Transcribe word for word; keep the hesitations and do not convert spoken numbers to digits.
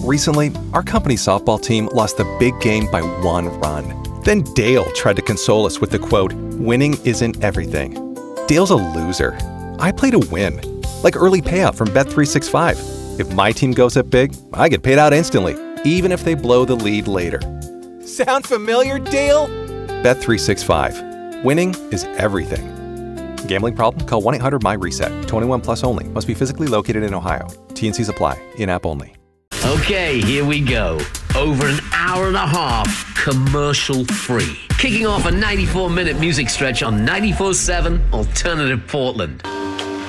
Recently, our company's softball team lost the big game by one run. Then Dale tried to console us with the quote, "Winning isn't everything." Dale's a loser. I play to win. Like early payout from Bet three sixty-five. If my team goes up big, I get paid out instantly, even if they blow the lead later. Sound familiar, Dale? Bet three sixty-five. Winning is everything. Gambling problem? Call one eight hundred M Y reset. twenty-one plus only. Must be physically located in Ohio. T and Cs apply. In-app only. Okay, here we go. Over an hour and a half, commercial free. Kicking off a ninety-four minute music stretch on ninety-four seven Alternative Portland.